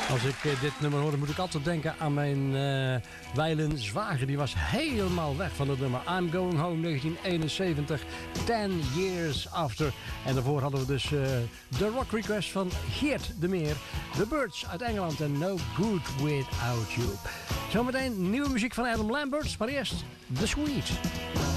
Als ik dit nummer hoor, moet ik altijd denken aan mijn wijlen zwager. Die was helemaal weg van het nummer I'm Going Home 1971, 10 Years After. En daarvoor hadden we dus de rock request van Geert de Meer. The Birds uit Engeland en No Good Without You. Zometeen nieuwe muziek van Adam Lambert, maar eerst The Sweet.